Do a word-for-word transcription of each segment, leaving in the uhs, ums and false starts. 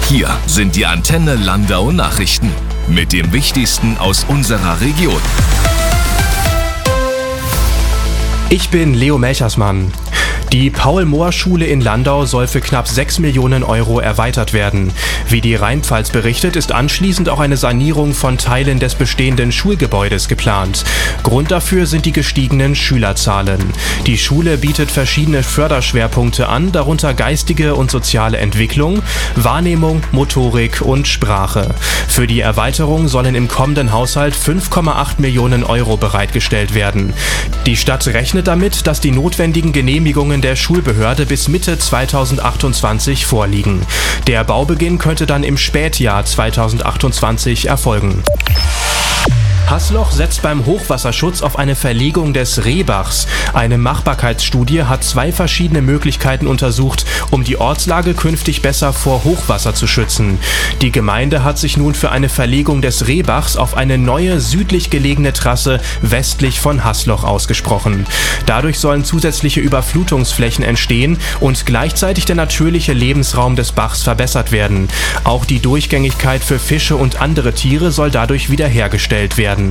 Hier sind die Antenne Landau Nachrichten mit dem Wichtigsten aus unserer Region. Ich bin Leo Melchersmann. Die Paul-Mohr-Schule in Landau soll für knapp sechs Millionen Euro erweitert werden. Wie die Rheinpfalz berichtet, ist anschließend auch eine Sanierung von Teilen des bestehenden Schulgebäudes geplant. Grund dafür sind die gestiegenen Schülerzahlen. Die Schule bietet verschiedene Förderschwerpunkte an, darunter geistige und soziale Entwicklung, Wahrnehmung, Motorik und Sprache. Für die Erweiterung sollen im kommenden Haushalt fünf Komma acht Millionen Euro bereitgestellt werden. Die Stadt rechnet damit, dass die notwendigen Genehmigungen der Schulbehörde bis Mitte zweitausendachtundzwanzig vorliegen. Der Baubeginn könnte dann im Spätjahr zweitausendachtundzwanzig erfolgen. Haßloch setzt beim Hochwasserschutz auf eine Verlegung des Rehbachs. Eine Machbarkeitsstudie hat zwei verschiedene Möglichkeiten untersucht, um die Ortslage künftig besser vor Hochwasser zu schützen. Die Gemeinde hat sich nun für eine Verlegung des Rehbachs auf eine neue südlich gelegene Trasse westlich von Haßloch ausgesprochen. Dadurch sollen zusätzliche Überflutungsflächen entstehen und gleichzeitig der natürliche Lebensraum des Bachs verbessert werden. Auch die Durchgängigkeit für Fische und andere Tiere soll dadurch wiederhergestellt werden.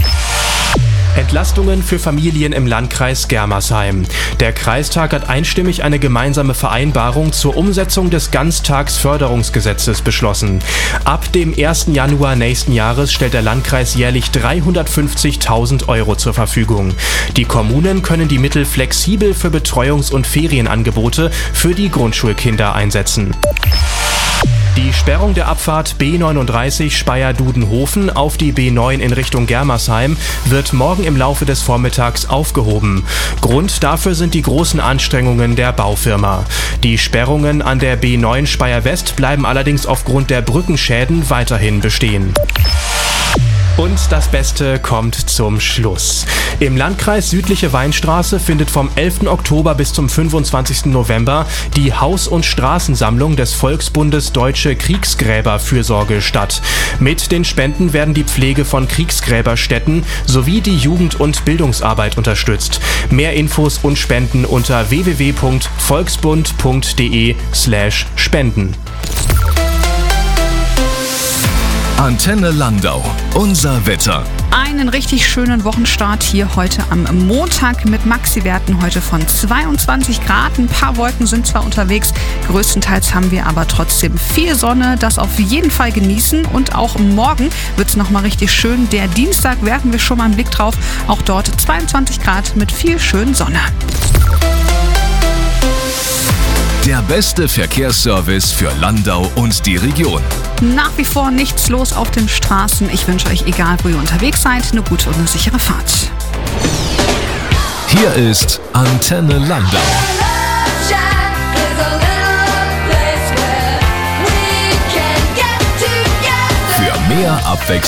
Entlastungen für Familien im Landkreis Germersheim. Der Kreistag hat einstimmig eine gemeinsame Vereinbarung zur Umsetzung des Ganztagsförderungsgesetzes beschlossen. Ab dem ersten Januar nächsten Jahres stellt der Landkreis jährlich dreihundertfünfzigtausend Euro zur Verfügung. Die Kommunen können die Mittel flexibel für Betreuungs- und Ferienangebote für die Grundschulkinder einsetzen. Die Sperrung der Abfahrt B neununddreißig Speyer-Dudenhofen auf die B neun in Richtung Germersheim wird morgen im Laufe des Vormittags aufgehoben. Grund dafür sind die großen Anstrengungen der Baufirma. Die Sperrungen an der B neun Speyer-West bleiben allerdings aufgrund der Brückenschäden weiterhin bestehen. Und das Beste kommt zum Schluss. Im Landkreis Südliche Weinstraße findet vom elften Oktober bis zum fünfundzwanzigsten November die Haus- und Straßensammlung des Volksbundes Deutsche Kriegsgräberfürsorge statt. Mit den Spenden werden die Pflege von Kriegsgräberstätten sowie die Jugend- und Bildungsarbeit unterstützt. Mehr Infos und Spenden unter w w w punkt volksbund punkt de slash spenden. Antenne Landau, unser Wetter. Einen richtig schönen Wochenstart hier heute am Montag mit Maxi-Werten heute von zweiundzwanzig Grad. Ein paar Wolken sind zwar unterwegs, größtenteils haben wir aber trotzdem viel Sonne. Das auf jeden Fall genießen und auch morgen wird es nochmal richtig schön. Der Dienstag werfen wir schon mal einen Blick drauf. Auch dort zweiundzwanzig Grad mit viel schön Sonne. Der beste Verkehrsservice für Landau und die Region. Nach wie vor nichts los auf den Straßen. Ich wünsche euch, egal wo ihr unterwegs seid, eine gute und eine sichere Fahrt. Hier ist Antenne Landau. Für mehr Abwechslung